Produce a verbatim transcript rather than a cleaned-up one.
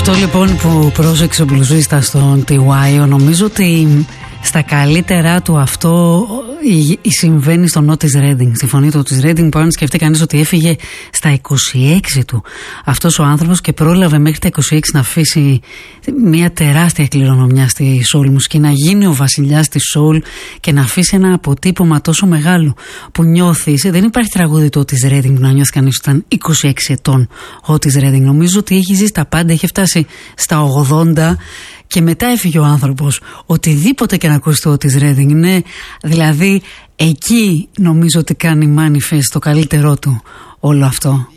Αυτό λοιπόν που πρόσεξε ο μπλουζίστα στον τι γουάι, νομίζω ότι στα καλύτερά του αυτό συμβαίνει στον Otis Redding, στη φωνή του Otis Redding, που αν σκεφτεί κανείς ότι έφυγε στα είκοσι έξι του αυτός ο άνθρωπος και πρόλαβε μέχρι τα είκοσι έξι να αφήσει μια τεράστια κληρονομιά στη soul μουσική, να γίνει ο βασιλιάς της soul και να αφήσει ένα αποτύπωμα τόσο μεγάλο που νιώθεις. Δεν υπάρχει τραγούδι του Otis Redding που να νιώθει κανείς ότι ήταν είκοσι έξι ετών ο Otis Redding. Νομίζω ότι έχει ζήσει τα πάντα, έχει φτάσει στα ογδόντα και μετά έφυγε ο άνθρωπος. Οτιδήποτε και να ακούσει το Otis Redding, είναι δηλαδή εκεί νομίζω ότι κάνει manifest το καλύτερό του όλο αυτό.